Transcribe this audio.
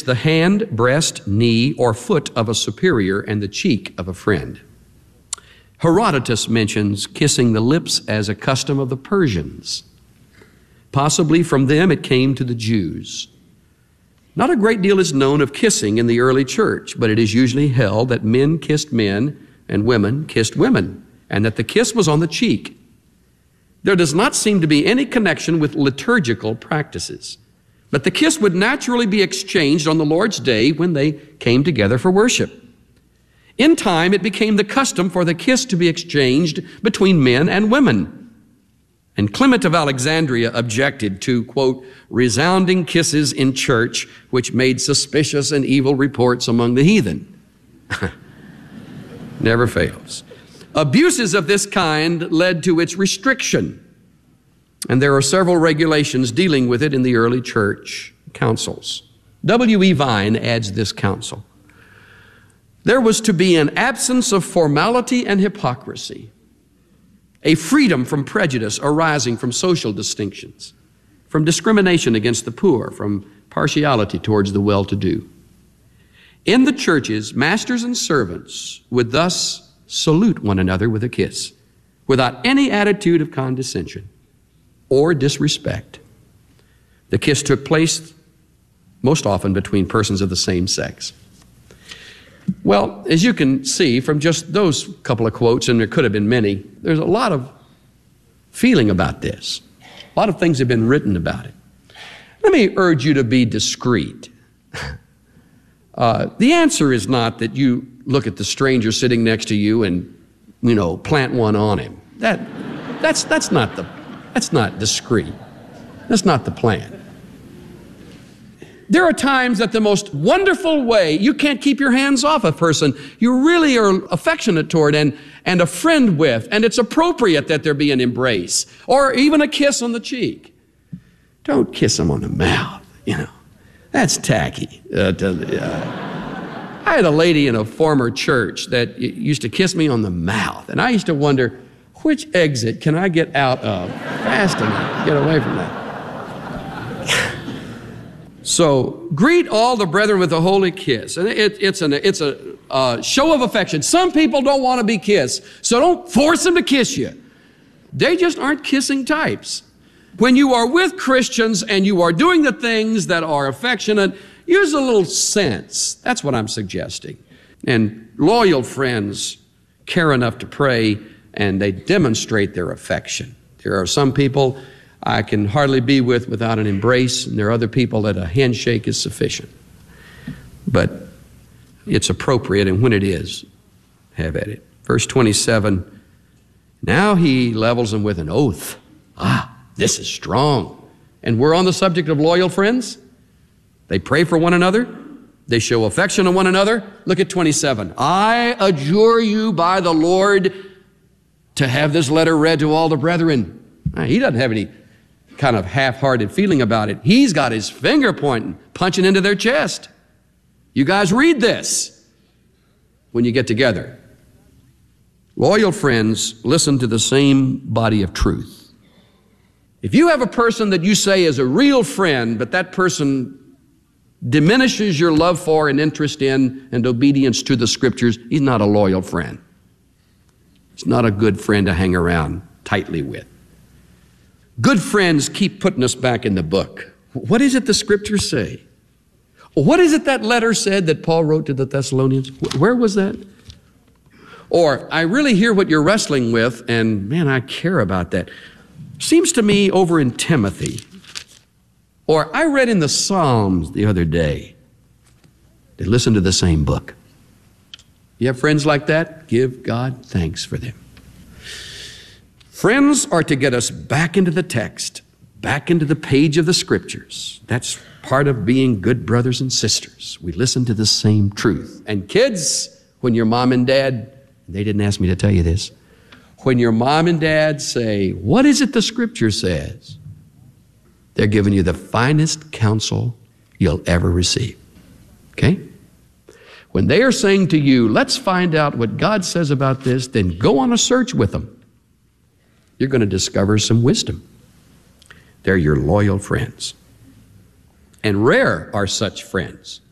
the hand, breast, knee, or foot of a superior and the cheek of a friend. Herodotus mentions kissing the lips as a custom of the Persians. Possibly from them it came to the Jews. Not a great deal is known of kissing in the early church, but it is usually held that men kissed men and women kissed women, and that the kiss was on the cheek. There does not seem to be any connection with liturgical practices, but the kiss would naturally be exchanged on the Lord's Day when they came together for worship. In time, it became the custom for the kiss to be exchanged between men and women. And Clement of Alexandria objected to, quote, resounding kisses in church, which made suspicious and evil reports among the heathen. Never fails. Abuses of this kind led to its restriction, and there are several regulations dealing with it in the early church councils. W.E. Vine adds this counsel. There was to be an absence of formality and hypocrisy, a freedom from prejudice arising from social distinctions, from discrimination against the poor, from partiality towards the well-to-do. In the churches, masters and servants would thus salute one another with a kiss, without any attitude of condescension or disrespect. The kiss took place most often between persons of the same sex. Well, as you can see from just those couple of quotes, and there could have been many, there's a lot of feeling about this. A lot of things have been written about it. Let me urge you to be discreet. The answer is not that you look at the stranger sitting next to you and, plant one on him. That's not discreet. That's not the plan. There are times that the most wonderful way, you can't keep your hands off a person you really are affectionate toward and a friend with, and it's appropriate that there be an embrace or even a kiss on the cheek. Don't kiss them on the mouth, That's tacky. I had a lady in a former church that used to kiss me on the mouth, and I used to wonder, which exit can I get out of fast enough to get away from that? So greet all the brethren with a holy kiss. And it's a show of affection. Some people don't want to be kissed, so don't force them to kiss you. They just aren't kissing types. When you are with Christians and you are doing the things that are affectionate, use a little sense. That's what I'm suggesting. And loyal friends care enough to pray, and they demonstrate their affection. There are some people I can hardly be with without an embrace, and there are other people that a handshake is sufficient. But it's appropriate, and when it is, have at it. Verse 27, now he levels them with an oath. This is strong. And we're on the subject of loyal friends. They pray for one another. They show affection to one another. Look at 27. I adjure you by the Lord to have this letter read to all the brethren. He doesn't have any kind of half-hearted feeling about it. He's got his finger pointing, punching into their chest. You guys read this when you get together. Loyal friends listen to the same body of truth. If you have a person that you say is a real friend, but that person diminishes your love for and interest in and obedience to the scriptures, he's not a loyal friend. He's not a good friend to hang around tightly with. Good friends keep putting us back in the book. What is it the scriptures say? What is it that letter said that Paul wrote to the Thessalonians? Where was that? Or, I really hear what you're wrestling with, and man, I care about that. Seems to me over in Timothy. Or, I read in the Psalms the other day. They listen to the same book. You have friends like that? Give God thanks for them. Friends are to get us back into the text, back into the page of the scriptures. That's part of being good brothers and sisters. We listen to the same truth. And kids, when your mom and dad, they didn't ask me to tell you this, when your mom and dad say, what is it the scripture says? They're giving you the finest counsel you'll ever receive. Okay? When they are saying to you, let's find out what God says about this, then go on a search with them. You're going to discover some wisdom. They're your loyal friends. And rare are such friends.